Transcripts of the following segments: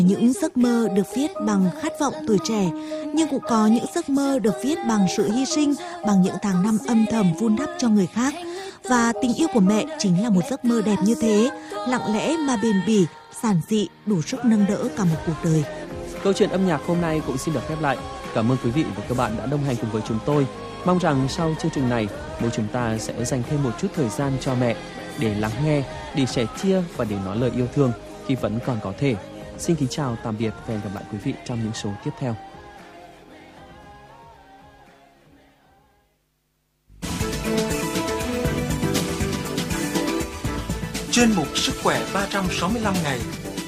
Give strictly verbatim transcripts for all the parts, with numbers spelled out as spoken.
Những giấc mơ được viết bằng khát vọng tuổi trẻ, nhưng cũng có những giấc mơ được viết bằng sự hy sinh, bằng những tháng năm âm thầm vun đắp cho người khác. Và tình yêu của mẹ chính là một giấc mơ đẹp như thế, lặng lẽ mà bền bỉ, giản dị, đủ sức nâng đỡ cả một cuộc đời. Câu chuyện âm nhạc hôm nay cũng xin được khép lại. Cảm ơn quý vị và các bạn đã đồng hành cùng với chúng tôi. Mong rằng sau chương trình này, mỗi chúng ta sẽ dành thêm một chút thời gian cho mẹ để lắng nghe, để sẻ chia và để nói lời yêu thương khi vẫn còn có thể. Xin kính chào tạm biệt và hẹn gặp lại quý vị trong những số tiếp theo. Chuyên mục Sức khỏe ba trăm sáu mươi lăm ngày.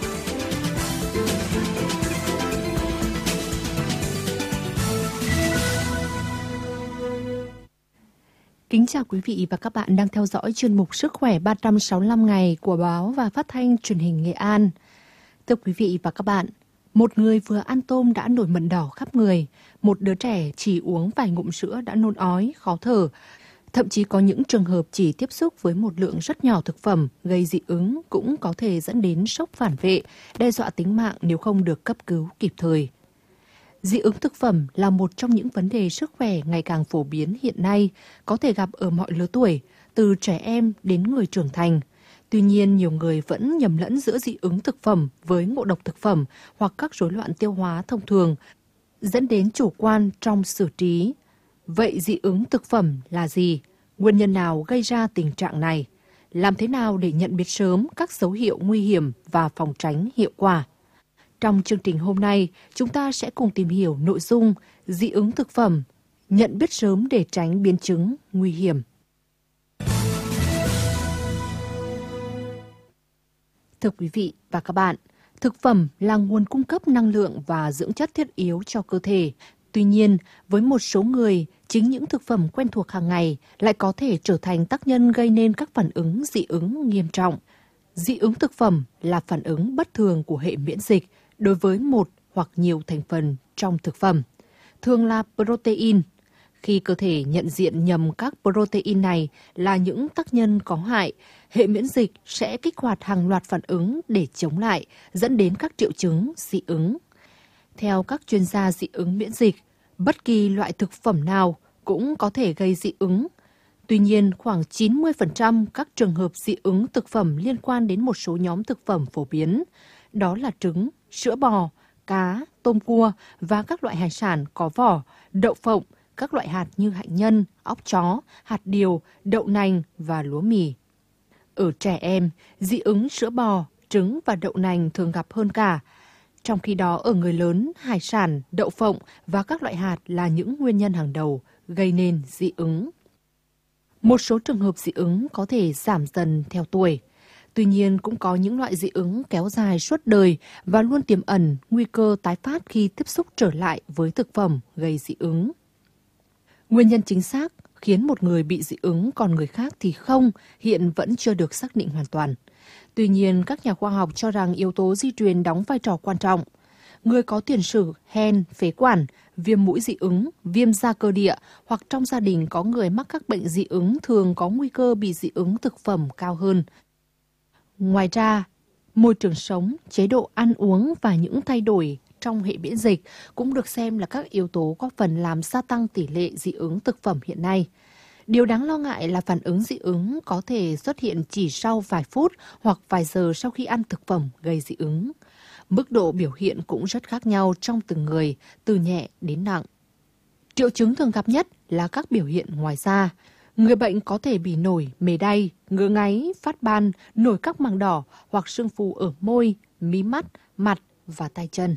Kính chào quý vị và các bạn đang theo dõi chuyên mục Sức khỏe ba trăm sáu mươi lăm ngày của báo và phát thanh truyền hình Nghệ An. Thưa quý vị và các bạn, một người vừa ăn tôm đã nổi mẩn đỏ khắp người, một đứa trẻ chỉ uống vài ngụm sữa đã nôn ói, khó thở. Thậm chí có những trường hợp chỉ tiếp xúc với một lượng rất nhỏ thực phẩm gây dị ứng cũng có thể dẫn đến sốc phản vệ, đe dọa tính mạng nếu không được cấp cứu kịp thời. Dị ứng thực phẩm là một trong những vấn đề sức khỏe ngày càng phổ biến hiện nay, có thể gặp ở mọi lứa tuổi, từ trẻ em đến người trưởng thành. Tuy nhiên, nhiều người vẫn nhầm lẫn giữa dị ứng thực phẩm với ngộ độc thực phẩm hoặc các rối loạn tiêu hóa thông thường, dẫn đến chủ quan trong xử trí. Vậy dị ứng thực phẩm là gì? Nguyên nhân nào gây ra tình trạng này? Làm thế nào để nhận biết sớm các dấu hiệu nguy hiểm và phòng tránh hiệu quả? Trong chương trình hôm nay, chúng ta sẽ cùng tìm hiểu nội dung dị ứng thực phẩm, nhận biết sớm để tránh biến chứng nguy hiểm. Thưa quý vị và các bạn, thực phẩm là nguồn cung cấp năng lượng và dưỡng chất thiết yếu cho cơ thể. Tuy nhiên, với một số người, chính những thực phẩm quen thuộc hàng ngày lại có thể trở thành tác nhân gây nên các phản ứng dị ứng nghiêm trọng. Dị ứng thực phẩm là phản ứng bất thường của hệ miễn dịch đối với một hoặc nhiều thành phần trong thực phẩm, thường là protein. Khi cơ thể nhận diện nhầm các protein này là những tác nhân có hại, hệ miễn dịch sẽ kích hoạt hàng loạt phản ứng để chống lại, dẫn đến các triệu chứng dị ứng. Theo các chuyên gia dị ứng miễn dịch, bất kỳ loại thực phẩm nào cũng có thể gây dị ứng. Tuy nhiên, khoảng chín mươi phần trăm các trường hợp dị ứng thực phẩm liên quan đến một số nhóm thực phẩm phổ biến, đó là trứng, sữa bò, cá, tôm cua và các loại hải sản có vỏ, đậu phộng, các loại hạt như hạnh nhân, óc chó, hạt điều, đậu nành và lúa mì. Ở trẻ em, dị ứng sữa bò, trứng và đậu nành thường gặp hơn cả. Trong khi đó, ở người lớn, hải sản, đậu phộng và các loại hạt là những nguyên nhân hàng đầu gây nên dị ứng. Một số trường hợp dị ứng có thể giảm dần theo tuổi. Tuy nhiên, cũng có những loại dị ứng kéo dài suốt đời và luôn tiềm ẩn nguy cơ tái phát khi tiếp xúc trở lại với thực phẩm gây dị ứng. Nguyên nhân chính xác khiến một người bị dị ứng còn người khác thì không, hiện vẫn chưa được xác định hoàn toàn. Tuy nhiên, các nhà khoa học cho rằng yếu tố di truyền đóng vai trò quan trọng. Người có tiền sử hen, phế quản, viêm mũi dị ứng, viêm da cơ địa hoặc trong gia đình có người mắc các bệnh dị ứng thường có nguy cơ bị dị ứng thực phẩm cao hơn. Ngoài ra, môi trường sống, chế độ ăn uống và những thay đổi trong hệ miễn dịch cũng được xem là các yếu tố góp phần làm gia tăng tỷ lệ dị ứng thực phẩm hiện nay. Điều đáng lo ngại là phản ứng dị ứng có thể xuất hiện chỉ sau vài phút hoặc vài giờ sau khi ăn thực phẩm gây dị ứng. Mức độ biểu hiện cũng rất khác nhau trong từng người, từ nhẹ đến nặng. Triệu chứng thường gặp nhất là các biểu hiện ngoài da. Người bệnh có thể bị nổi, mề đay, ngứa ngáy, phát ban, nổi các màng đỏ hoặc sưng phù ở môi, mí mắt, mặt và tay chân.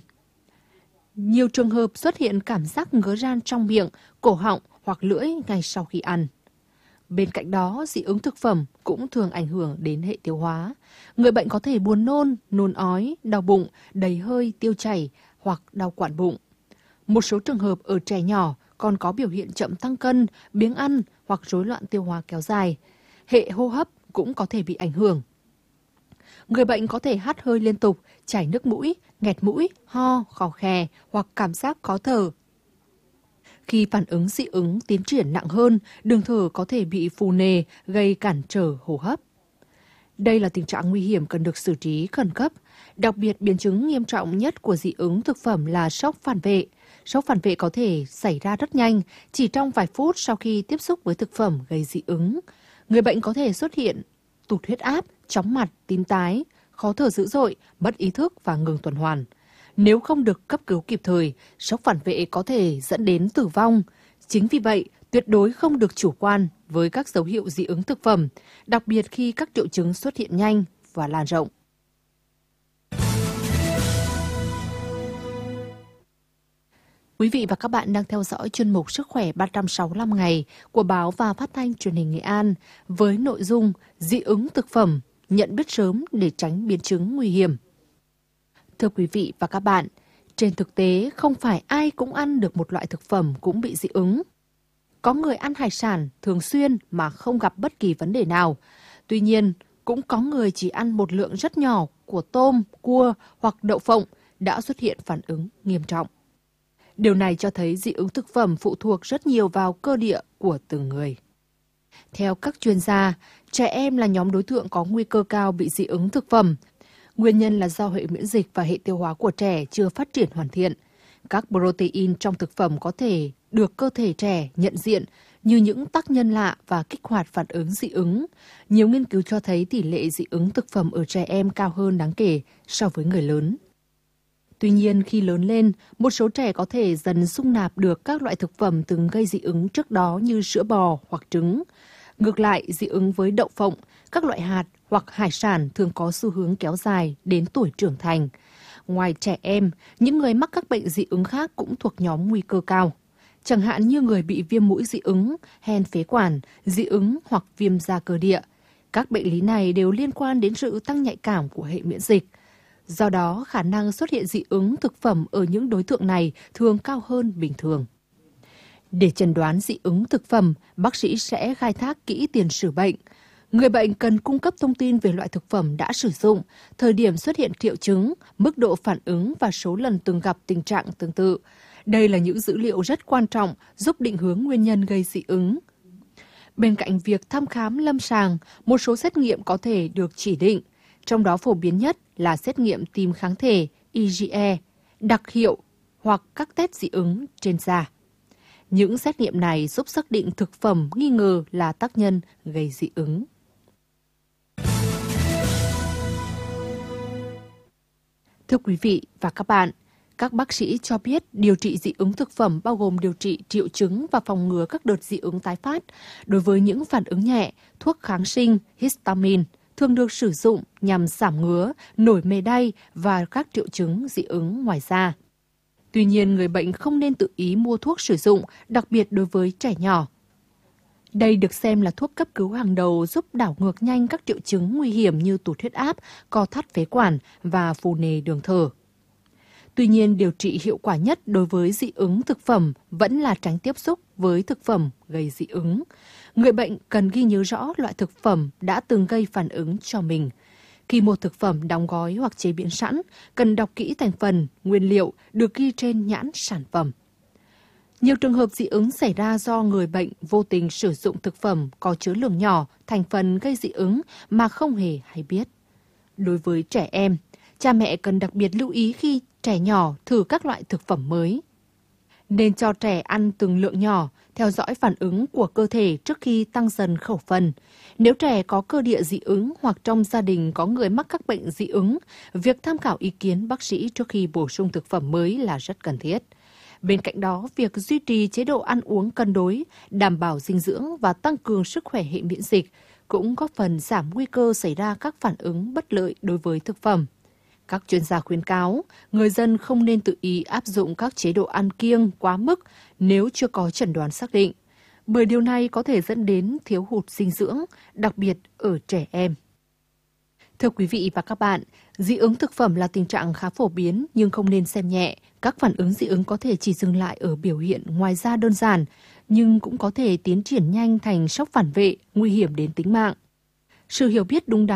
Nhiều trường hợp xuất hiện cảm giác ngứa ran trong miệng, cổ họng hoặc lưỡi ngay sau khi ăn. Bên cạnh đó, dị ứng thực phẩm cũng thường ảnh hưởng đến hệ tiêu hóa. Người bệnh có thể buồn nôn, nôn ói, đau bụng, đầy hơi, tiêu chảy hoặc đau quặn bụng. Một số trường hợp ở trẻ nhỏ còn có biểu hiện chậm tăng cân, biếng ăn hoặc rối loạn tiêu hóa kéo dài. Hệ hô hấp cũng có thể bị ảnh hưởng. Người bệnh có thể hắt hơi liên tục, chảy nước mũi, nghẹt mũi, ho, khò khè hoặc cảm giác khó thở. Khi phản ứng dị ứng tiến triển nặng hơn, đường thở có thể bị phù nề, gây cản trở hô hấp. Đây là tình trạng nguy hiểm cần được xử trí khẩn cấp. Đặc biệt, biến chứng nghiêm trọng nhất của dị ứng thực phẩm là sốc phản vệ. Sốc phản vệ có thể xảy ra rất nhanh, chỉ trong vài phút sau khi tiếp xúc với thực phẩm gây dị ứng. Người bệnh có thể xuất hiện tụt huyết áp, chóng mặt, tím tái, khó thở dữ dội, mất ý thức và ngừng tuần hoàn. Nếu không được cấp cứu kịp thời, sốc phản vệ có thể dẫn đến tử vong. Chính vì vậy, tuyệt đối không được chủ quan với các dấu hiệu dị ứng thực phẩm, đặc biệt khi các triệu chứng xuất hiện nhanh và lan rộng. Quý vị và các bạn đang theo dõi chuyên mục Sức khỏe ba trăm sáu mươi lăm ngày của báo và phát thanh truyền hình Nghệ An với nội dung dị ứng thực phẩm, nhận biết sớm để tránh biến chứng nguy hiểm. Thưa quý vị và các bạn, trên thực tế không phải ai cũng ăn được một loại thực phẩm cũng bị dị ứng. Có người ăn hải sản thường xuyên mà không gặp bất kỳ vấn đề nào. Tuy nhiên, cũng có người chỉ ăn một lượng rất nhỏ của tôm, cua hoặc đậu phộng đã xuất hiện phản ứng nghiêm trọng. Điều này cho thấy dị ứng thực phẩm phụ thuộc rất nhiều vào cơ địa của từng người. Theo các chuyên gia, trẻ em là nhóm đối tượng có nguy cơ cao bị dị ứng thực phẩm. Nguyên nhân là do hệ miễn dịch và hệ tiêu hóa của trẻ chưa phát triển hoàn thiện. Các protein trong thực phẩm có thể được cơ thể trẻ nhận diện như những tác nhân lạ và kích hoạt phản ứng dị ứng. Nhiều nghiên cứu cho thấy tỷ lệ dị ứng thực phẩm ở trẻ em cao hơn đáng kể so với người lớn. Tuy nhiên, khi lớn lên, một số trẻ có thể dần dung nạp được các loại thực phẩm từng gây dị ứng trước đó như sữa bò hoặc trứng. Ngược lại, dị ứng với đậu phộng, các loại hạt hoặc hải sản thường có xu hướng kéo dài đến tuổi trưởng thành. Ngoài trẻ em, những người mắc các bệnh dị ứng khác cũng thuộc nhóm nguy cơ cao. Chẳng hạn như người bị viêm mũi dị ứng, hen phế quản, dị ứng hoặc viêm da cơ địa. Các bệnh lý này đều liên quan đến sự tăng nhạy cảm của hệ miễn dịch. Do đó, khả năng xuất hiện dị ứng thực phẩm ở những đối tượng này thường cao hơn bình thường. Để chẩn đoán dị ứng thực phẩm, bác sĩ sẽ khai thác kỹ tiền sử bệnh. Người bệnh cần cung cấp thông tin về loại thực phẩm đã sử dụng, thời điểm xuất hiện triệu chứng, mức độ phản ứng và số lần từng gặp tình trạng tương tự. Đây là những dữ liệu rất quan trọng giúp định hướng nguyên nhân gây dị ứng. Bên cạnh việc thăm khám lâm sàng, một số xét nghiệm có thể được chỉ định. Trong đó phổ biến nhất là xét nghiệm tìm kháng thể i giê e, đặc hiệu hoặc các test dị ứng trên da. Những xét nghiệm này giúp xác định thực phẩm nghi ngờ là tác nhân gây dị ứng. Thưa quý vị và các bạn, các bác sĩ cho biết điều trị dị ứng thực phẩm bao gồm điều trị triệu chứng và phòng ngừa các đợt dị ứng tái phát. Đối với những phản ứng nhẹ, thuốc kháng sinh, histamine thường được sử dụng nhằm giảm ngứa, nổi mề đay và các triệu chứng dị ứng ngoài da. Tuy nhiên, người bệnh không nên tự ý mua thuốc sử dụng, đặc biệt đối với trẻ nhỏ. Đây được xem là thuốc cấp cứu hàng đầu giúp đảo ngược nhanh các triệu chứng nguy hiểm như tụt huyết áp, co thắt phế quản và phù nề đường thở. Tuy nhiên, điều trị hiệu quả nhất đối với dị ứng thực phẩm vẫn là tránh tiếp xúc với thực phẩm gây dị ứng. Người bệnh cần ghi nhớ rõ loại thực phẩm đã từng gây phản ứng cho mình. Khi mua thực phẩm đóng gói hoặc chế biến sẵn, cần đọc kỹ thành phần, nguyên liệu được ghi trên nhãn sản phẩm. Nhiều trường hợp dị ứng xảy ra do người bệnh vô tình sử dụng thực phẩm có chứa lượng nhỏ thành phần gây dị ứng mà không hề hay biết. Đối với trẻ em, cha mẹ cần đặc biệt lưu ý khi trẻ nhỏ thử các loại thực phẩm mới. Nên cho trẻ ăn từng lượng nhỏ, theo dõi phản ứng của cơ thể trước khi tăng dần khẩu phần. Nếu trẻ có cơ địa dị ứng hoặc trong gia đình có người mắc các bệnh dị ứng, việc tham khảo ý kiến bác sĩ trước khi bổ sung thực phẩm mới là rất cần thiết. Bên cạnh đó, việc duy trì chế độ ăn uống cân đối, đảm bảo dinh dưỡng và tăng cường sức khỏe hệ miễn dịch cũng góp phần giảm nguy cơ xảy ra các phản ứng bất lợi đối với thực phẩm. Các chuyên gia khuyến cáo, người dân không nên tự ý áp dụng các chế độ ăn kiêng quá mức nếu chưa có chẩn đoán xác định, bởi điều này có thể dẫn đến thiếu hụt dinh dưỡng, đặc biệt ở trẻ em. Thưa quý vị và các bạn, dị ứng thực phẩm là tình trạng khá phổ biến nhưng không nên xem nhẹ. Các phản ứng dị ứng có thể chỉ dừng lại ở biểu hiện ngoài da đơn giản, nhưng cũng có thể tiến triển nhanh thành sốc phản vệ, nguy hiểm đến tính mạng. Sự hiểu biết đúng đắn